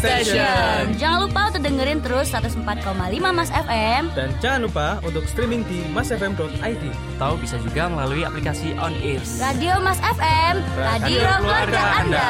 Station. Jangan lupa untuk dengerin terus 104,5 Mas FM. Dan jangan lupa untuk streaming di masfm.id. Atau bisa juga melalui aplikasi On Ears. Radio Mas FM, radio keluarga Anda.